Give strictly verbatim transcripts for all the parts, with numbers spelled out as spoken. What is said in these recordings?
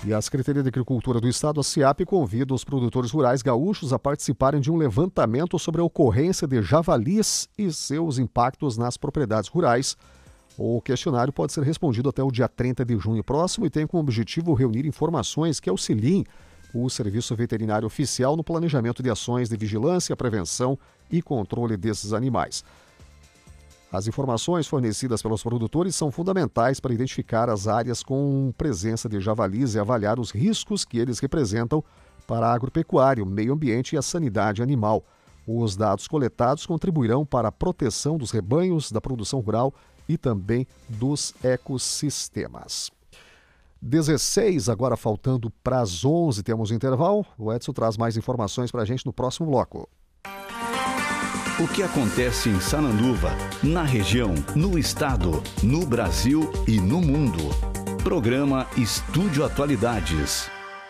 E a Secretaria de Agricultura do Estado, a SEAP, convida os produtores rurais gaúchos a participarem de um levantamento sobre a ocorrência de javalis e seus impactos nas propriedades rurais. O questionário pode ser respondido até o dia trinta de junho próximo e tem como objetivo reunir informações que auxiliem o Serviço Veterinário Oficial no planejamento de ações de vigilância, prevenção e controle desses animais. As informações fornecidas pelos produtores são fundamentais para identificar as áreas com presença de javalis e avaliar os riscos que eles representam para a agropecuária, o meio ambiente e a sanidade animal. Os dados coletados contribuirão para a proteção dos rebanhos, da produção rural e também dos ecossistemas. dezesseis, agora faltando para as onze, temos o intervalo. O Edson traz mais informações para a gente no próximo bloco. O que acontece em Sananduva, na região, no estado, no Brasil e no mundo. Programa Estúdio Atualidades.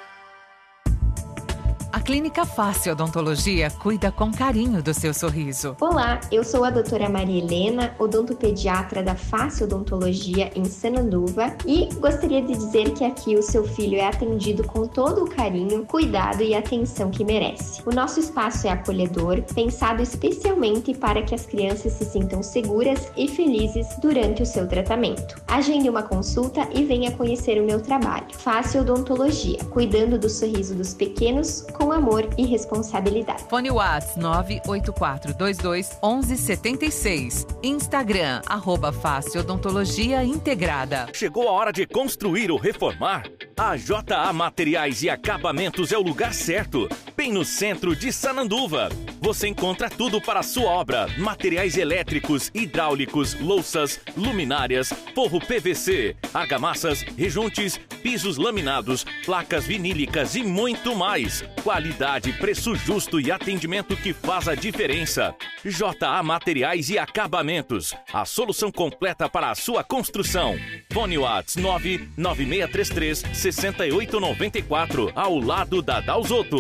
A Clínica Face Odontologia cuida com carinho do seu sorriso. Olá, eu sou a doutora Maria Helena, odontopediatra da Face Odontologia em Sananduva e gostaria de dizer que aqui o seu filho é atendido com todo o carinho, cuidado e atenção que merece. O nosso espaço é acolhedor, pensado especialmente para que as crianças se sintam seguras e felizes durante o seu tratamento. Agende uma consulta e venha conhecer o meu trabalho. Face Odontologia, cuidando do sorriso dos pequenos com amor e responsabilidade. Fone WhatsApp nove oito quatro dois dois um um sete seis. Instagram, arroba Face Odontologia Integrada. Chegou a hora de construir ou reformar? A J A Materiais e Acabamentos é o lugar certo, bem no centro de Sananduva. Você encontra tudo para a sua obra: materiais elétricos, hidráulicos, louças, luminárias, forro P V C, argamassas, rejuntes, pisos laminados, placas vinílicas e muito mais. Qualidade, preço justo e atendimento que faz a diferença. J A Materiais e Acabamentos, a solução completa para a sua construção. Fone WhatsApp nove nove seis três três seis oito nove quatro, ao lado da Dalzotto.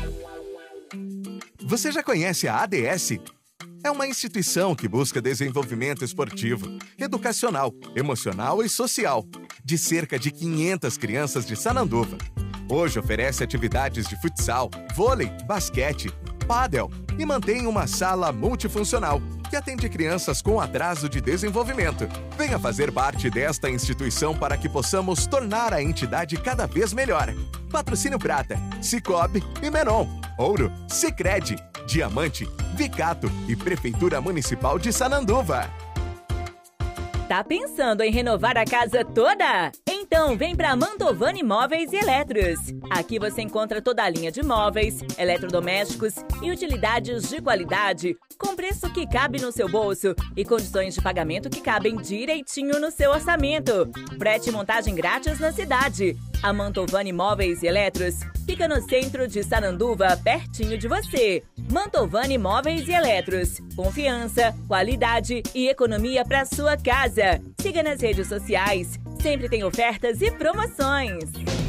Você já conhece a A D S? É uma instituição que busca desenvolvimento esportivo, educacional, emocional e social de cerca de quinhentas crianças de Sananduva. Hoje oferece atividades de futsal, vôlei, basquete, pádel e mantém uma sala multifuncional que atende crianças com atraso de desenvolvimento. Venha fazer parte desta instituição para que possamos tornar a entidade cada vez melhor. Patrocínio Prata, Cicobi e Menon. Ouro, Sicredi, Diamante, Vicato e Prefeitura Municipal de Sananduva. Tá pensando em renovar a casa toda? Então vem para Mantovani Móveis e Eletros. Aqui você encontra toda a linha de móveis, eletrodomésticos e utilidades de qualidade, com preço que cabe no seu bolso e condições de pagamento que cabem direitinho no seu orçamento. Frete e montagem grátis na cidade. A Mantovani Móveis e Eletros fica no centro de Sananduva, pertinho de você. Mantovani Móveis e Eletros. Confiança, qualidade e economia para sua casa. Siga nas redes sociais. Sempre tem ofertas e promoções.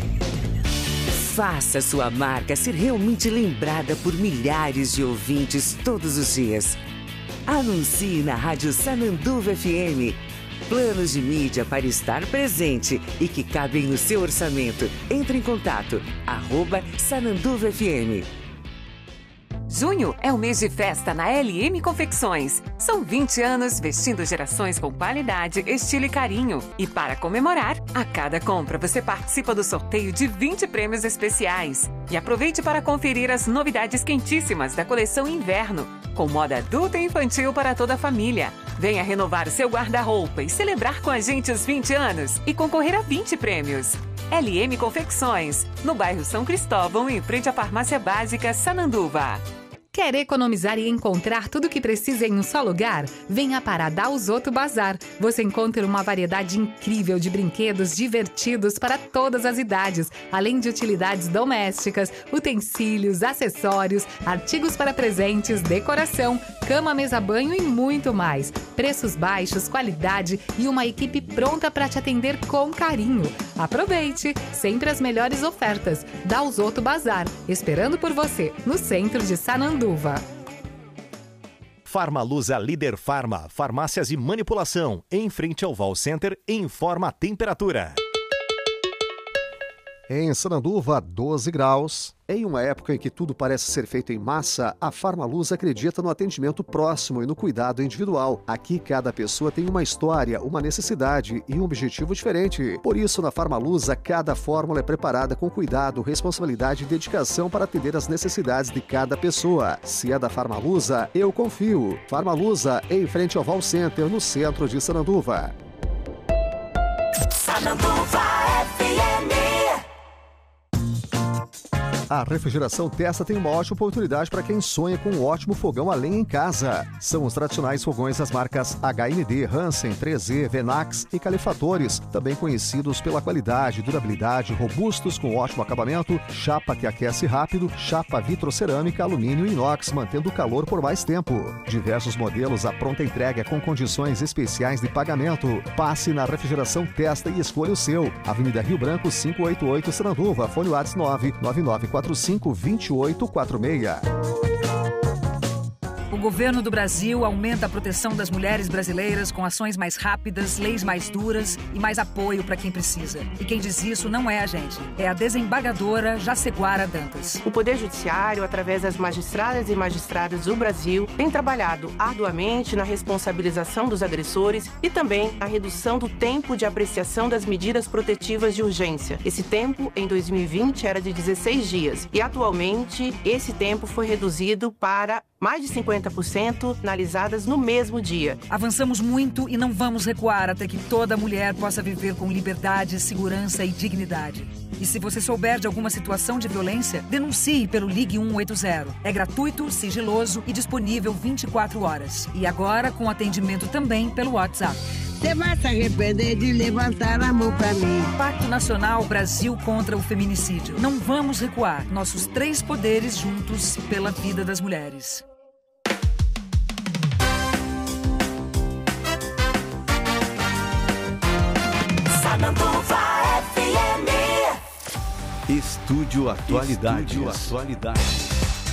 Faça sua marca ser realmente lembrada por milhares de ouvintes todos os dias. Anuncie na Rádio Sananduva F M. Planos de mídia para estar presente e que cabem no seu orçamento. Entre em contato, arroba Sananduva F M. Junho é o mês de festa na L M Confecções. São vinte anos vestindo gerações com qualidade, estilo e carinho. E para comemorar, a cada compra você participa do sorteio de vinte prêmios especiais. E aproveite para conferir as novidades quentíssimas da coleção Inverno, com moda adulta e infantil para toda a família. Venha renovar seu guarda-roupa e celebrar com a gente os vinte anos e concorrer a vinte prêmios. L M Confecções, no bairro São Cristóvão, em frente à Farmácia Básica Sananduva. Quer economizar e encontrar tudo o que precisa em um só lugar? Venha para a Dalzotto Bazar. Você encontra uma variedade incrível de brinquedos divertidos para todas as idades, além de utilidades domésticas, utensílios, acessórios, artigos para presentes, decoração, cama, mesa, banho e muito mais. Preços baixos, qualidade e uma equipe pronta para te atender com carinho. Aproveite! Sempre as melhores ofertas. Dalzotto Bazar, esperando por você, no centro de Sananduva. Farmalusa Líder Farma, farmácias e manipulação, em frente ao Val Center, informa a temperatura. Em Sananduva, doze graus. Em uma época em que tudo parece ser feito em massa, a Farmaluz acredita no atendimento próximo e no cuidado individual. Aqui, cada pessoa tem uma história, uma necessidade e um objetivo diferente. Por isso, na Farmaluza, cada fórmula é preparada com cuidado, responsabilidade e dedicação para atender às necessidades de cada pessoa. Se é da Farmaluza, eu confio. Farmaluza, em frente ao Val Center, no centro de Sananduva. Sananduva F M. A Refrigeração Testa tem uma ótima oportunidade para quem sonha com um ótimo fogão a lenha em casa. São os tradicionais fogões das marcas H M D, Hansen, três E, Venax e Calefatores, também conhecidos pela qualidade, durabilidade, robustos com ótimo acabamento, chapa que aquece rápido, chapa vitrocerâmica, alumínio e inox, mantendo o calor por mais tempo. Diversos modelos à pronta entrega com condições especiais de pagamento. Passe na Refrigeração Testa e escolha o seu. Avenida Rio Branco, quinhentos e oitenta e oito, Sananduva, fone WhatsApp nove nove nove quatro cinco, dois oito quatro seis. O governo do Brasil aumenta a proteção das mulheres brasileiras com ações mais rápidas, leis mais duras e mais apoio para quem precisa. E quem diz isso não é a gente, é a desembargadora Jaceguara Dantas. O Poder Judiciário, através das magistradas e magistrados do Brasil, tem trabalhado arduamente na responsabilização dos agressores e também na redução do tempo de apreciação das medidas protetivas de urgência. Esse tempo, em dois mil e vinte, era de dezesseis dias e atualmente esse tempo foi reduzido para mais de cinquenta por cento analisadas no mesmo dia. Avançamos muito e não vamos recuar até que toda mulher possa viver com liberdade, segurança e dignidade. E se você souber de alguma situação de violência, denuncie pelo Ligue um oito zero. É gratuito, sigiloso e disponível vinte e quatro horas. E agora com atendimento também pelo WhatsApp. Você vai se arrepender de levantar a mão pra mim. Pacto Nacional Brasil contra o Feminicídio. Não vamos recuar. Nossos três poderes juntos pela vida das mulheres. Sananduva F M. Estúdio Atualidades. Estúdio Atualidades.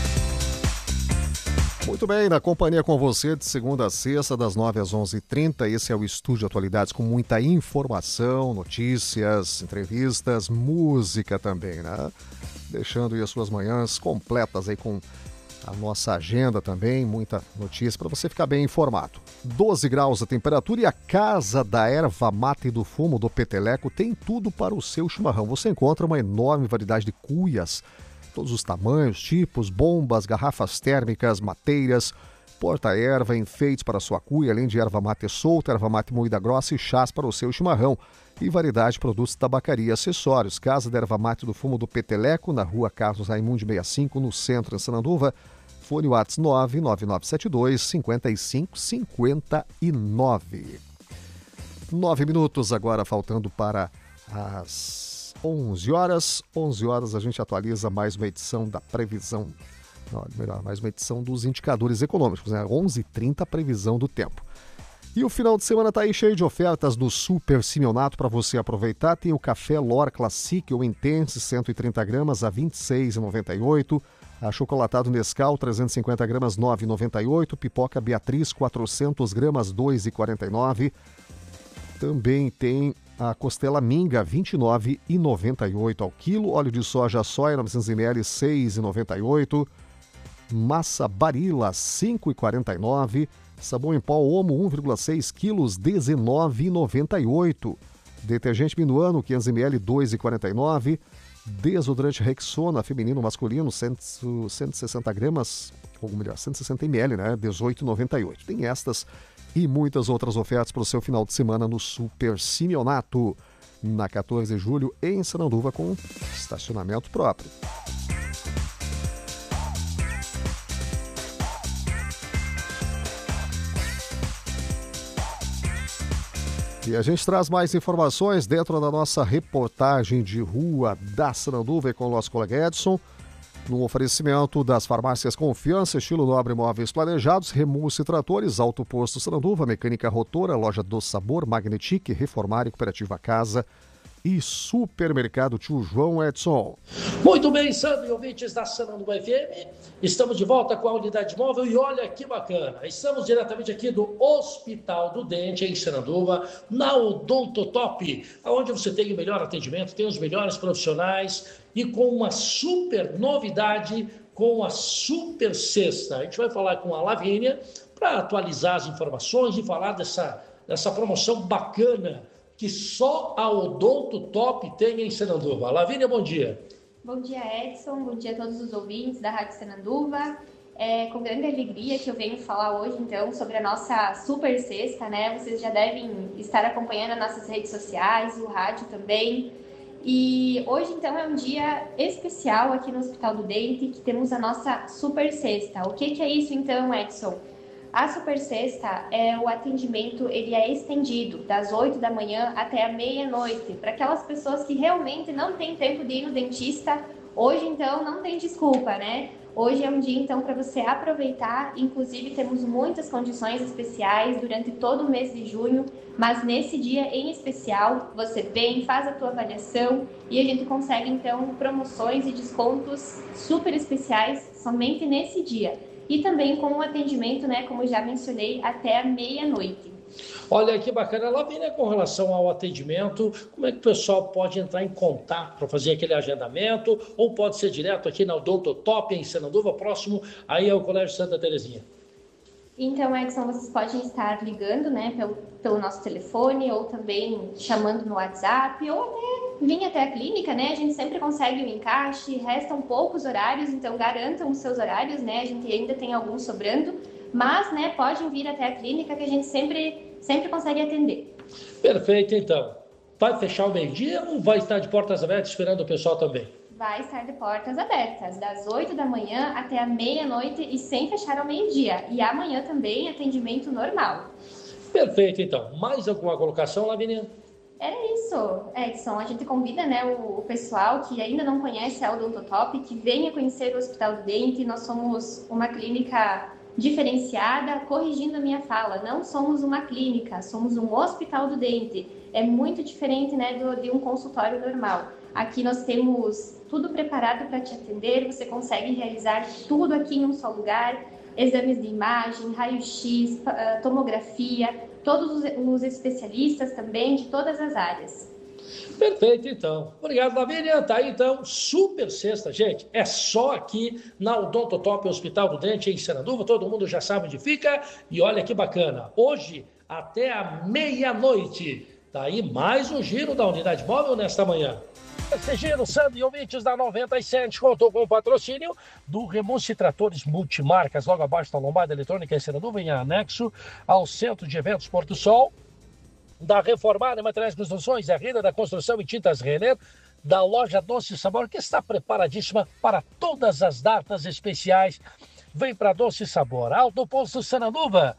Muito bem, na companhia com você de segunda a sexta, das nove às onze e trinta. Esse é o Estúdio Atualidades com muita informação, notícias, entrevistas, música também, né? Deixando aí as suas manhãs completas aí com a nossa agenda também, muita notícia para você ficar bem informado. doze graus a temperatura e a Casa da Erva Mate e do Fumo do Peteleco tem tudo para o seu chimarrão. Você encontra uma enorme variedade de cuias, todos os tamanhos, tipos, bombas, garrafas térmicas, mateiras, porta-erva, enfeites para sua cuia, além de erva mate solta, erva mate moída grossa e chás para o seu chimarrão. E variedade de produtos de tabacaria e acessórios. Casa da Erva Mate do Fumo do Peteleco, na rua Carlos Raimundi sessenta e cinco, no centro, em Sananduva. Fone WhatsApp nove nove nove sete dois, cinco cinco cinco nove. Nove minutos agora, faltando para as onze horas. onze horas a gente atualiza mais uma edição da previsão, não, melhor, mais uma edição dos indicadores econômicos, né? onze e trinta, a previsão do tempo. E o final de semana está aí cheio de ofertas do Super Simeonato para você aproveitar. Tem o café Lor Classic ou Intense, cento e trinta gramas a vinte e seis reais e noventa e oito centavos. Achocolatado Nescau, trezentos e cinquenta gramas, nove reais e noventa e oito centavos. Pipoca Beatriz, quatrocentas gramas, dois reais e quarenta e nove centavos. Também tem a costela Minga, vinte e nove reais e noventa e oito centavos ao quilo. Óleo de soja Soia, novecentos mililitros, seis reais e noventa e oito centavos. Massa Barilla, cinco reais e quarenta e nove centavos. Sabão em pó Omo, um vírgula seis quilos, dezenove reais e noventa e oito centavos. Detergente Minuano, quinhentos mililitros, dois reais e quarenta e nove centavos. Desodorante Rexona, feminino, masculino, cento, cento e sessenta gramas, ou melhor, cento e sessenta mililitros, né? dezoito reais e noventa e oito centavos. Tem estas e muitas outras ofertas para o seu final de semana no Super Simeonato, na quatorze de julho, em Sananduva, com estacionamento próprio. E a gente traz mais informações dentro da nossa reportagem de rua da Sananduva com o nosso colega Edson, no oferecimento das farmácias Confiança, Estilo Nobre Móveis Planejados, Remulso e Tratores, Alto Posto Sananduva, Mecânica Rotora, Loja do Sabor, Magnetic, Reformar e Cooperativa Casa, e Supermercado Tio João, Edson. Muito bem, Sandro e ouvintes da Sananduva F M, estamos de volta com a unidade móvel e olha que bacana, estamos diretamente aqui do Hospital do Dente em Sananduva, na Odontotop, onde você tem o melhor atendimento, tem os melhores profissionais e com uma super novidade, com a Super Sexta. A gente vai falar com a Lavínia para atualizar as informações e falar dessa, dessa promoção bacana que só a Odontotop tem em Sananduva. Lavínia, bom dia. Bom dia, Edson. Bom dia a todos os ouvintes da Rádio Sananduva. É com grande alegria que eu venho falar hoje, então, sobre a nossa Super Sexta, né? Vocês já devem estar acompanhando as nossas redes sociais, o rádio também. E hoje, então, é um dia especial aqui no Hospital do Dente, que temos a nossa Super Sexta. O que, que é isso, então, Edson? A Super Sexta é o atendimento, ele é estendido das oito da manhã até a meia-noite, para aquelas pessoas que realmente não têm tempo de ir no dentista. Hoje, então, não tem desculpa, né? Hoje é um dia, então, para você aproveitar. Inclusive, temos muitas condições especiais durante todo o mês de junho, mas nesse dia em especial, você vem, faz a tua avaliação e a gente consegue, então, promoções e descontos super especiais somente nesse dia. E também com um atendimento, né, como já mencionei, até a meia-noite. Olha que bacana, Lavínia, com relação ao atendimento, como é que o pessoal pode entrar em contato para fazer aquele agendamento, ou pode ser direto aqui na Odontotop, em Sananduva, próximo aí ao Colégio Santa Terezinha? Então, Edson, vocês podem estar ligando, né, pelo, pelo nosso telefone, ou também chamando no WhatsApp, ou até vir até a clínica, né, a gente sempre consegue um encaixe, restam poucos horários, então garantam os seus horários, né, a gente ainda tem alguns sobrando, mas, né, podem vir até a clínica que a gente sempre, sempre consegue atender. Perfeito, então. Vai fechar o meio-dia ou vai estar de portas abertas esperando o pessoal também? Vai estar de portas abertas, das oito da manhã até a meia-noite e sem fechar ao meio-dia. E amanhã também atendimento normal. Perfeito, então. Mais alguma colocação, Lavínia? Era isso, Edson. A gente convida, né, o, o pessoal que ainda não conhece a Odontotop, que venha conhecer o Hospital do Dente. Nós somos uma clínica diferenciada, corrigindo a minha fala. Não somos uma clínica, somos um Hospital do Dente. É muito diferente, né, do, de um consultório normal. Aqui nós temos tudo preparado para te atender, você consegue realizar tudo aqui em um só lugar, exames de imagem, raio-x, tomografia, todos os especialistas também de todas as áreas. Perfeito, então. Obrigado, Lavínia. Tá aí, então, Super Sexta, gente. É só aqui na Odontotop Hospital do Dente, em Sananduva. Todo mundo já sabe onde fica. E olha que bacana. Hoje, até a meia-noite. Tá aí mais um giro da unidade móvel nesta manhã. Esse giro, Sandro e ouvintes da noventa e sete, contou com o patrocínio do Remunci Tratores Multimarcas, logo abaixo da Lombada Eletrônica em Sananduva, em anexo ao Centro de Eventos Porto Sol, da Reformada Materiais de Construções, a Renda da Construção e Tintas Renner, da loja Doce Sabor, que está preparadíssima para todas as datas especiais. Vem para Doce Sabor, Alto Posto Sananduva.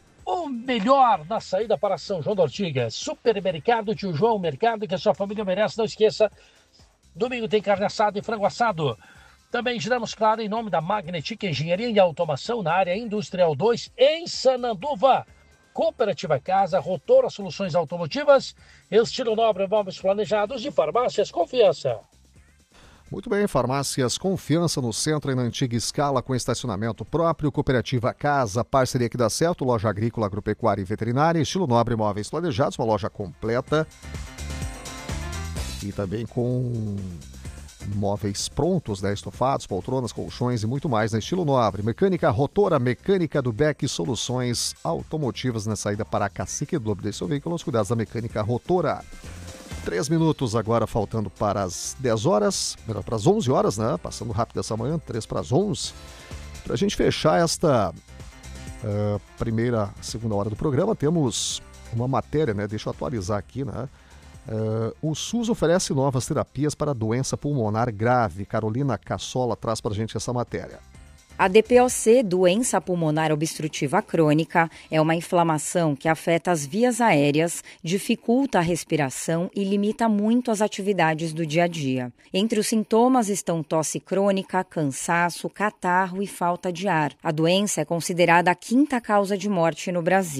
O melhor na saída para São João da Ortiga. Supermercado Tio João, mercado que a sua família merece. Não esqueça, domingo tem carne assada e frango assado. Também giramos, claro, em nome da Magnetic Engenharia e Automação na área Industrial dois, em Sananduva. Cooperativa Casa, Rotora Soluções Automotivas, Estilo Nobre, Móveis Planejados e Farmácias Confiança. Muito bem, Farmácias Confiança no centro e na antiga escala com estacionamento próprio, Cooperativa Casa, parceria que dá certo, loja agrícola, agropecuária e veterinária, Estilo Nobre Móveis Planejados, uma loja completa e também com móveis prontos, né, estofados, poltronas, colchões e muito mais na Estilo Nobre. Mecânica Rotora, mecânica do Beck, soluções automotivas na saída para Cacique do Lobo. Desse seu veículo, os cuidados da mecânica Rotora. Três minutos agora faltando para as dez horas, para as onze horas, né? Passando rápido essa manhã, três para as onze. Para a gente fechar esta uh, primeira, segunda hora do programa, temos uma matéria, né? Deixa eu atualizar aqui, né? Uh, o SUS oferece novas terapias para doença pulmonar grave. Carolina Cassola traz para a gente essa matéria. A D P O C, doença pulmonar obstrutiva crônica, é uma inflamação que afeta as vias aéreas, dificulta a respiração e limita muito as atividades do dia a dia. Entre os sintomas estão tosse crônica, cansaço, catarro e falta de ar. A doença é considerada a quinta causa de morte no Brasil.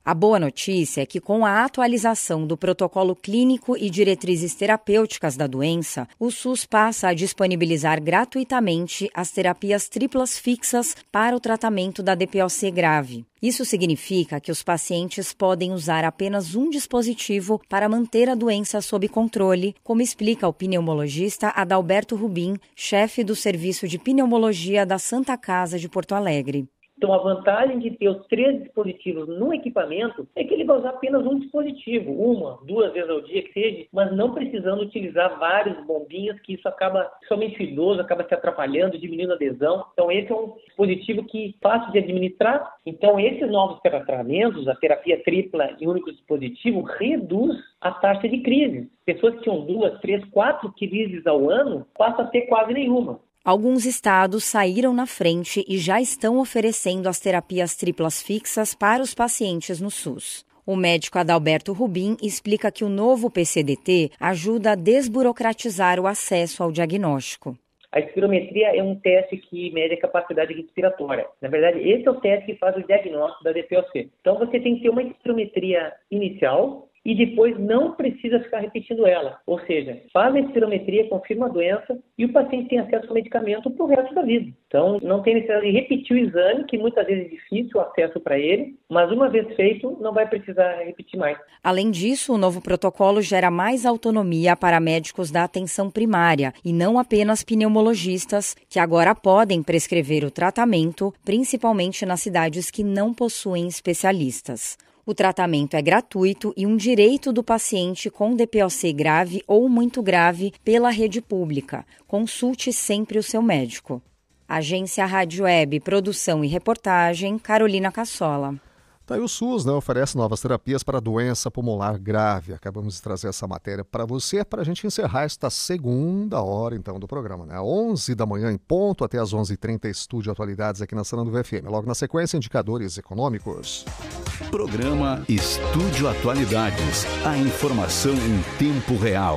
A boa notícia é que, com a atualização do protocolo clínico e diretrizes terapêuticas da doença, o SUS passa a disponibilizar gratuitamente as terapias triplas fixas para o tratamento da D P O C grave. Isso significa que os pacientes podem usar apenas um dispositivo para manter a doença sob controle, como explica o pneumologista Adalberto Rubim, chefe do Serviço de Pneumologia da Santa Casa de Porto Alegre. Então, a vantagem de ter os três dispositivos no equipamento é que ele vai usar apenas um dispositivo, uma, duas vezes ao dia que seja, mas não precisando utilizar vários bombinhas, que isso acaba, somente o idoso, acaba se atrapalhando, diminuindo a adesão. Então, esse é um dispositivo que é fácil de administrar. Então, esses novos tratamentos, a terapia tripla em único dispositivo, reduz a taxa de crise. Pessoas que tinham duas, três, quatro crises ao ano, passam a ter quase nenhuma. Alguns estados saíram na frente e já estão oferecendo as terapias triplas fixas para os pacientes no SUS. O médico Adalberto Rubim explica que o novo P C D T ajuda a desburocratizar o acesso ao diagnóstico. A espirometria é um teste que mede a capacidade respiratória. Na verdade, esse é o teste que faz o diagnóstico da D P O C. Então, você tem que ter uma espirometria inicial e depois não precisa ficar repetindo ela. Ou seja, faz a espirometria, confirma a doença e o paciente tem acesso ao medicamento para o resto da vida. Então, não tem necessidade de repetir o exame, que muitas vezes é difícil o acesso para ele, mas uma vez feito, não vai precisar repetir mais. Além disso, o novo protocolo gera mais autonomia para médicos da atenção primária e não apenas pneumologistas, que agora podem prescrever o tratamento, principalmente nas cidades que não possuem especialistas. O tratamento é gratuito e um direito do paciente com D P O C grave ou muito grave pela rede pública. Consulte sempre o seu médico. Agência Rádio Web, produção e reportagem, Carolina Cassola. Tá aí o SUS, né, oferece novas terapias para doença pulmonar grave. Acabamos de trazer essa matéria para você, para a gente encerrar esta segunda hora, então, do programa, né? onze da manhã em ponto, até às onze e trinta, Estúdio Atualidades aqui na Sananduva F M. Logo na sequência, indicadores econômicos. Programa Estúdio Atualidades. A informação em tempo real.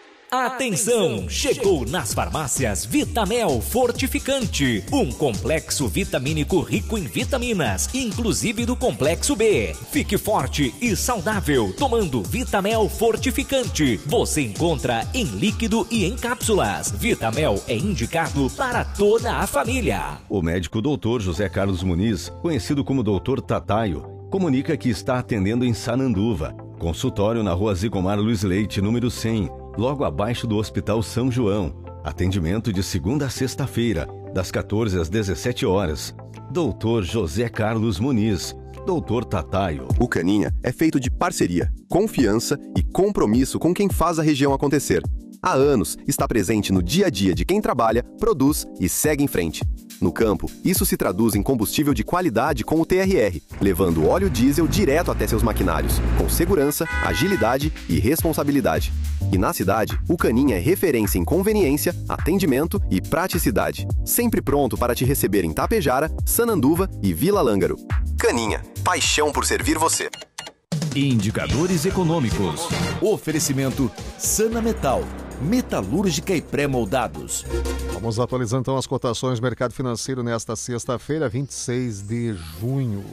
Atenção! Chegou nas farmácias Vitamel Fortificante, um complexo vitamínico rico em vitaminas, inclusive do complexo B. Fique forte e saudável tomando Vitamel Fortificante. Você encontra em líquido e em cápsulas. Vitamel é indicado para toda a família. O médico doutor José Carlos Muniz, conhecido como doutor Tataio, comunica que está atendendo em Sananduva. Consultório na rua Zigomar Luiz Leite, número cem, logo abaixo do Hospital São João. Atendimento de segunda a sexta-feira, das quatorze às dezessete horas. doutor José Carlos Muniz, doutor Tataio. O Caninha é feito de parceria, confiança e compromisso com quem faz a região acontecer. Há anos está presente no dia a dia de quem trabalha, produz e segue em frente. No campo, isso se traduz em combustível de qualidade com o T R R, levando óleo diesel direto até seus maquinários, com segurança, agilidade e responsabilidade. E na cidade, o Caninha é referência em conveniência, atendimento e praticidade. Sempre pronto para te receber em Tapejara, Sananduva e Vila Lângaro. Caninha, paixão por servir você. Indicadores econômicos. Oferecimento Sana Metal, metalúrgica e pré-moldados. Vamos atualizando então as cotações do mercado financeiro nesta sexta-feira, vinte e seis de junho.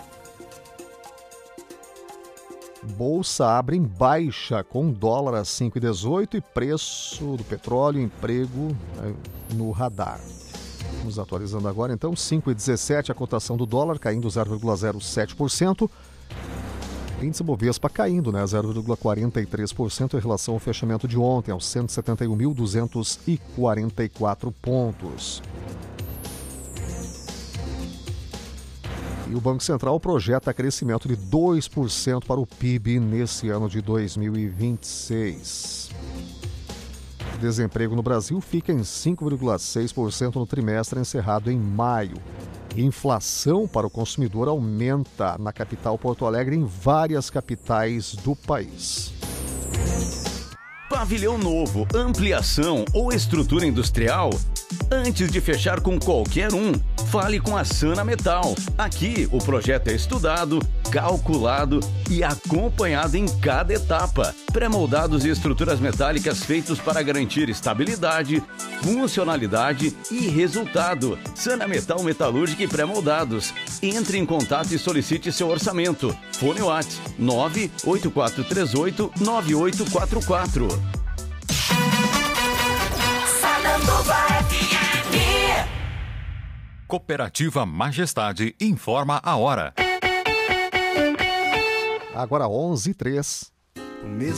Bolsa abre em baixa com dólar a cinco reais e dezoito centavos e preço do petróleo e emprego, né, no radar. Vamos atualizando agora então, cinco reais e dezessete centavos a cotação do dólar, caindo zero vírgula zero sete por cento. Índice Bovespa caindo, né, zero vírgula quarenta e três por cento em relação ao fechamento de ontem, aos cento e setenta e um mil duzentos e quarenta e quatro pontos. E o Banco Central projeta crescimento de dois por cento para o P I B nesse ano de dois mil e vinte e seis. O desemprego no Brasil fica em cinco vírgula seis por cento no trimestre encerrado em maio. Inflação para o consumidor aumenta na capital Porto Alegre e em várias capitais do país. Pavilhão novo, ampliação ou estrutura industrial? Antes de fechar com qualquer um, fale com a Sana Metal. Aqui, o projeto é estudado, calculado e acompanhado em cada etapa. Pré-moldados e estruturas metálicas feitos para garantir estabilidade, funcionalidade e resultado. Sana Metal Metalúrgica e Pré-moldados. Entre em contato e solicite seu orçamento. Fone WhatsApp nove oito quatro três oito nove oito quatro quatro. Cooperativa Majestade informa a hora. Agora onze e três.